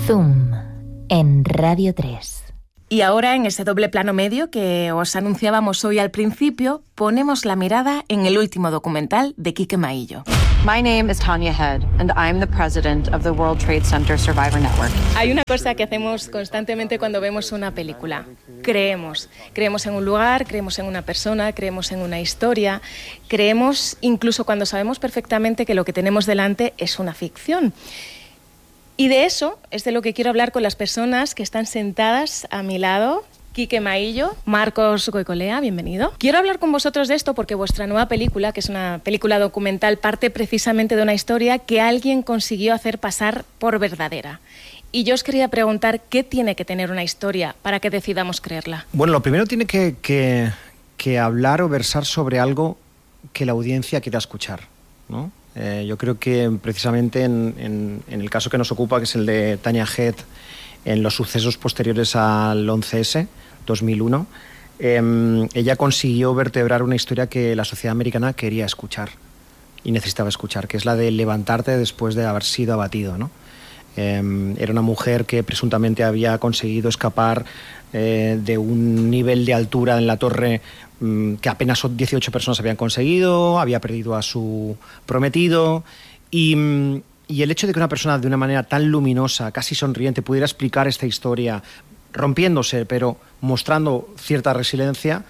Zoom, en Radio 3. Y ahora, en ese doble plano medio que os anunciábamos hoy al principio, ponemos la mirada en el último documental de Quique Maillo. My name is Tanya Head, and I'm the president of the World Trade Center Survivor Network. Hay una cosa que hacemos constantemente cuando vemos una película. Creemos en un lugar, creemos en una persona, creemos en una historia, creemos incluso cuando sabemos perfectamente que lo que tenemos delante es una ficción. Y de eso es de lo que quiero hablar con las personas que están sentadas a mi lado. Quique Maillo, Marcos Goicolea, bienvenido. Quiero hablar con vosotros de esto porque vuestra nueva película, que es una película documental, parte precisamente de una historia que alguien consiguió hacer pasar por verdadera. Y yo os quería preguntar, ¿qué tiene que tener una historia para que decidamos creerla? Bueno, lo primero tiene que hablar o versar sobre algo que la audiencia quiera escuchar, ¿no? Yo creo que precisamente en el caso que nos ocupa, que es el de Tanya Head, en los sucesos posteriores al 11S, 2001, ella consiguió vertebrar una historia que la sociedad americana quería escuchar y necesitaba escuchar, que es la de levantarte después de haber sido abatido, ¿no? Era una mujer que presuntamente había conseguido escapar de un nivel de altura en la torre que apenas 18 personas habían conseguido, había perdido a su prometido y el hecho de que una persona de una manera tan luminosa, casi sonriente, pudiera explicar esta historia rompiéndose pero mostrando cierta resiliencia,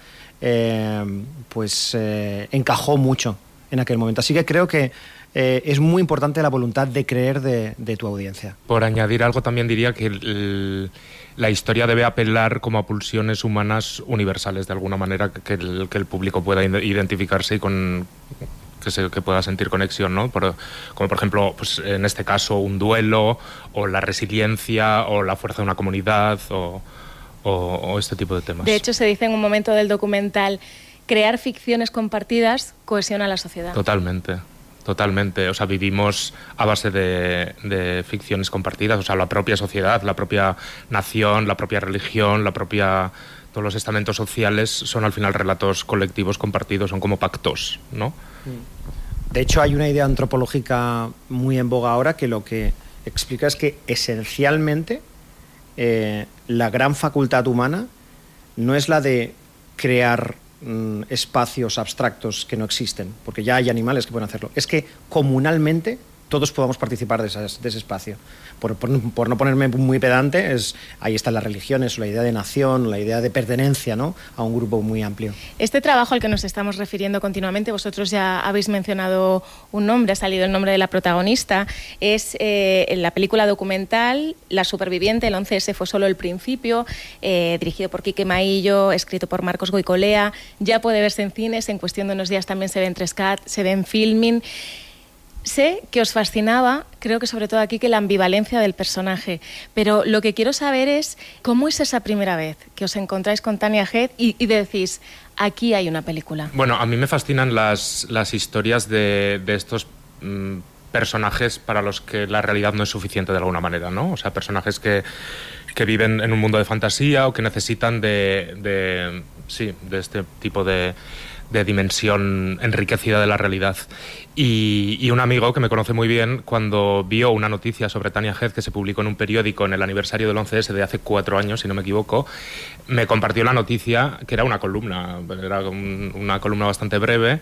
encajó mucho en aquel momento. Así que creo que es muy importante la voluntad de creer de tu audiencia. Por añadir algo, también diría que la historia debe apelar como a pulsiones humanas universales, de alguna manera, que el público pueda identificarse y que pueda sentir conexión, ¿no? Como por ejemplo, pues en este caso, un duelo, o la resiliencia, o la fuerza de una comunidad, o este tipo de temas. De hecho, se dice en un momento del documental, crear ficciones compartidas cohesiona la sociedad. Totalmente, o sea, vivimos a base de ficciones compartidas, o sea, la propia sociedad, la propia nación, la propia religión, todos los estamentos sociales son al final relatos colectivos compartidos, son como pactos, ¿no? De hecho, hay una idea antropológica muy en boga ahora que lo que explica es que esencialmente la gran facultad humana no es la de crear espacios abstractos que no existen, porque ya hay animales que pueden hacerlo. Es que comunalmente todos podamos participar de ese espacio. Por no ponerme muy pedante, ahí están las religiones, la idea de nación, la idea de pertenencia, ¿no?, a un grupo muy amplio. Este trabajo al que nos estamos refiriendo continuamente, vosotros ya habéis mencionado un nombre, ha salido el nombre de la protagonista, es la película documental La Superviviente, el 11S fue solo el principio, dirigido por Quique Maillo, escrito por Marcos Goicolea, ya puede verse en cines, en cuestión de unos días también se ve en 3Cat, se ve en Filmin. Sé que os fascinaba, creo que sobre todo aquí, que la ambivalencia del personaje, pero lo que quiero saber es cómo es esa primera vez que os encontráis con Tanya Head y decís, aquí hay una película. Bueno, a mí me fascinan las historias de estos personajes para los que la realidad no es suficiente de alguna manera, ¿no? O sea, personajes que viven en un mundo de fantasía o que necesitan de este tipo de dimensión enriquecida de la realidad. Y un amigo que me conoce muy bien, cuando vio una noticia sobre Tanya Head que se publicó en un periódico en el aniversario del 11S de hace 4 años, si no me equivoco, me compartió la noticia, que era una columna bastante breve,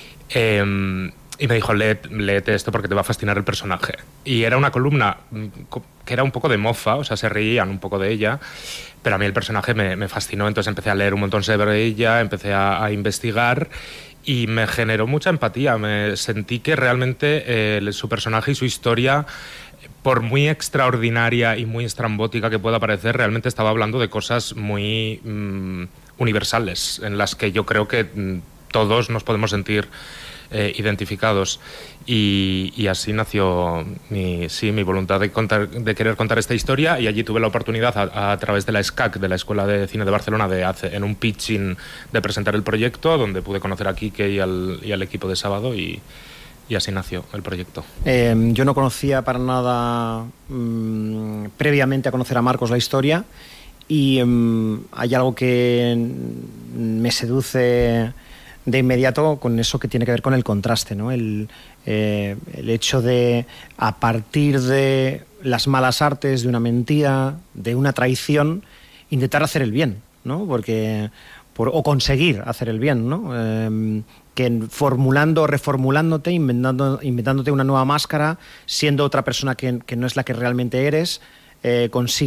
y me dijo, léete esto porque te va a fascinar el personaje. Y era una columna que era un poco de mofa, o sea, se reían un poco de ella, pero a mí el personaje me fascinó, entonces empecé a leer un montón sobre ella, empecé a investigar y me generó mucha empatía. Me sentí que realmente su personaje y su historia, por muy extraordinaria y muy estrambótica que pueda parecer, realmente estaba hablando de cosas muy universales, en las que yo creo que todos nos podemos sentir identificados, y así nació mi voluntad de querer contar esta historia, y allí tuve la oportunidad a través de la SCAC, de la Escuela de Cine de Barcelona, en un pitching de presentar el proyecto, donde pude conocer a Quique y al equipo de Sábado, y así nació el proyecto. Yo no conocía para nada previamente a conocer a Marcos la historia, y hay algo que me seduce de inmediato con eso que tiene que ver con el contraste, ¿no? El hecho de, a partir de las malas artes, de una mentira, de una traición, intentar hacer el bien, ¿no? O conseguir hacer el bien, ¿no? Que formulando, reformulándote, inventándote una nueva máscara, siendo otra persona que no es la que realmente eres, consigues